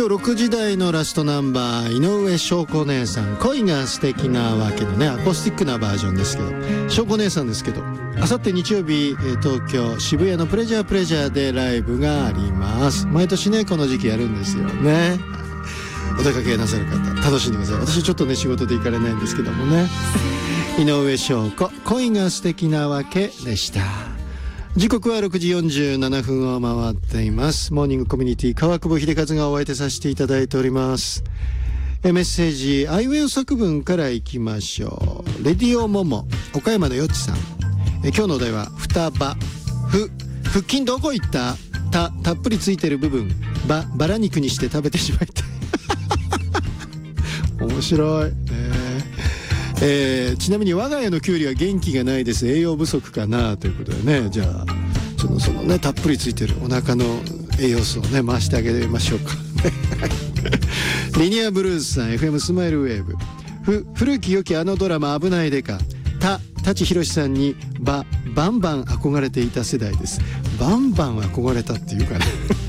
今日6時台のラストナンバー、井上翔子姉さん、恋が素敵なわけのね、アコースティックなバージョンですけど、翔子姉さんですけど、あさって日曜日、東京渋谷のプレジャーでライブがあります。毎年ねこの時期やるんですよね。お出かけなさる方楽しんでください。私ちょっとね仕事で行かれないんですけどもね。井上翔子、恋が素敵なわけでした。時刻は6時47分を回っています。モーニングコミュニティ川久保秀和がお相手させていただいております。メッセージアイウェイ作文からいきましょう。レディオモモ岡山のよっちさん、今日のお題は双葉。腹筋どこ行った？たっぷりついてる部分バラ肉にして食べてしまいたい面白い、ちなみに我が家のキュウリは元気がないです。栄養不足かなということでね。じゃあそのねたっぷりついてるお腹の栄養素をね回してあげましょうかリニアブルースさん FM スマイルウェーブ。古き良きあのドラマ危ないでか。舘ひろしさんにバンバン憧れていた世代です。バンバン憧れたっていうかねね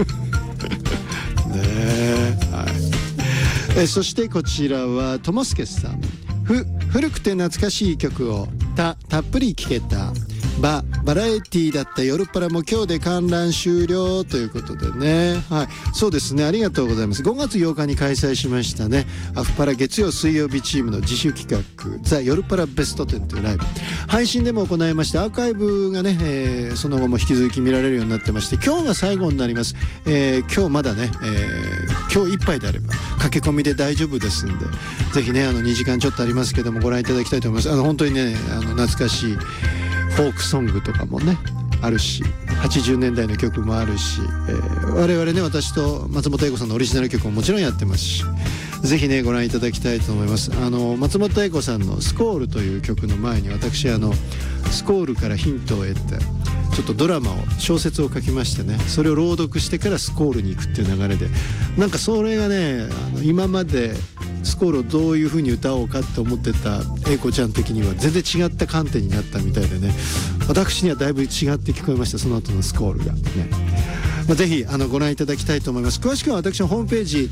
え、はい。そしてこちらはともすけさん。古くて懐かしい曲をたっぷり聴けた。バラエティだった夜っぱらも今日で観覧終了ということでね。はい、そうですね、ありがとうございます。5月8日に開催しましたね、アフパラ月曜水曜日チームの自主企画ザ・夜っぱらベスト10というライブ配信でも行いまして、アーカイブがね、その後も引き続き見られるようになってまして、今日が最後になります。今日まだね、今日いっぱいであれば駆け込みで大丈夫ですんで、ぜひね2時間ちょっとありますけどもご覧いただきたいと思います。本当にね懐かしいフォークソングとかもねあるし、80年代の曲もあるし、我々ね私と松本英子さんのオリジナル曲ももちろんやってますし、ぜひねご覧いただきたいと思います。松本英子さんのスコールという曲の前に私スコールからヒントを得てちょっとドラマを小説を書きましてね、それを朗読してからスコールに行くっていう流れで、なんかそれがね今までスコールをどういう風に歌おうかって思ってた英子ちゃん的には全然違った観点になったみたいでね、私にはだいぶ違って聞こえました。その後のスコールがね、ぜひご覧いただきたいと思います。詳しくは私のホームページ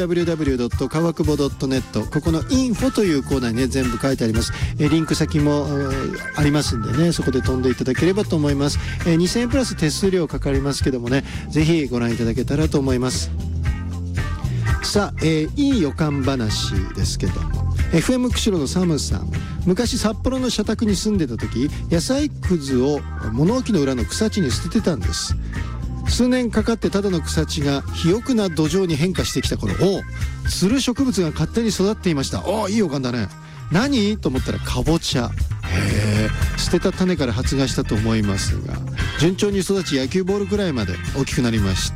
www. 川久保 .net ここのインフォというコーナーにね全部書いてあります。リンク先もありますんでね、そこで飛んでいただければと思います。2000円プラス手数料かかりますけどもね、ぜひご覧いただけたらと思います。さあ、いい予感話ですけども、 FM 釧路のサムさん、昔札幌の社宅に住んでた時、野菜くずを物置の裏の草地に捨ててたんです。数年かかってただの草地が肥沃な土壌に変化してきた頃、つる植物が勝手に育っていました。いい予感だね。何と思ったらかぼちゃ。捨てた種から発芽したと思いますが、順調に育ち野球ボールくらいまで大きくなりました。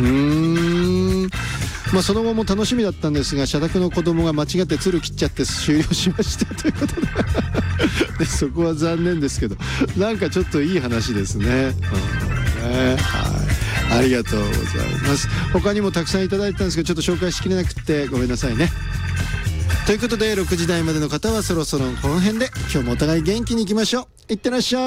その後も楽しみだったんですが、社宅の子供が間違ってつる切っちゃって終了しましたということでそこは残念ですけど、なんかちょっといい話ですね。はい、ありがとうございます。他にもたくさんいただいたんですけど、ちょっと紹介しきれなくてごめんなさいね。ということで6時台までの方はそろそろこの辺で、今日もお互い元気にいきましょう。いってらっしゃい。